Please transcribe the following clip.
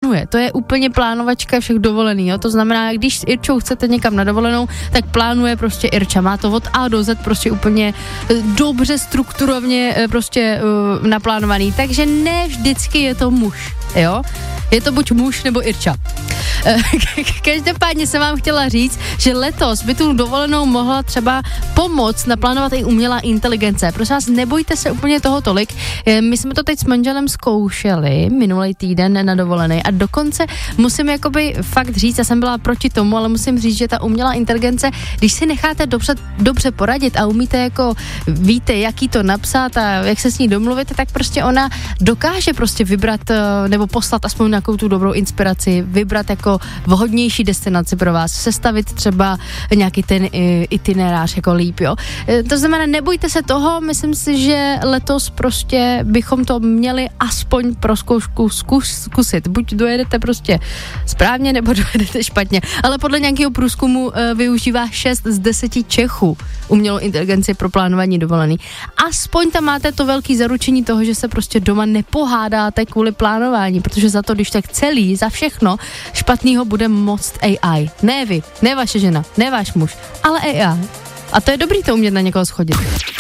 plánuje. To je úplně plánovačka všech dovolený, jo? To znamená, když s Irčou chcete někam na dovolenou, tak plánuje prostě Irča. Má to od A do Z prostě úplně dobře strukturovně prostě naplánovaný. Takže ne vždycky je to muž, jo? Je to buď muž nebo Irča. Každopádně jsem vám chtěla říct, že letos by tu dovolenou mohla třeba pomoct naplánovat i umělá inteligence. Prosím vás, nebojte se úplně toho tolik. My jsme to teď s manželem zkoušeli minulý týden na dovolené a dokonce musím jakoby fakt říct, já jsem byla proti tomu, ale musím říct, že ta umělá inteligence, když si necháte dobře poradit a umíte jako, víte, jaký to napsat a jak se s ní domluvit, tak prostě ona dokáže prostě vybrat nebo poslat aspoň nějakou tu dobrou inspiraci, vybrat jako vhodnější destinaci pro vás, sestavit třeba nějaký ten itinerář jako líp, jo. To znamená, nebojte se toho, myslím si, že letos prostě bychom to měli aspoň pro zkoušku zkusit. Buď dojedete prostě správně, nebo dojedete špatně. Ale podle nějakého průzkumu využívá 6 z 10 Čechů umělou inteligenci pro plánování dovolený. Aspoň tam máte to velké zaručení toho, že se prostě doma nepohádáte kvůli plánování, protože za to, když tak celý, za všechno špatného bude moct AI. Ne vy, ne vaše žena, ne váš muž, ale AI. A to je dobrý to umět na někoho schodit.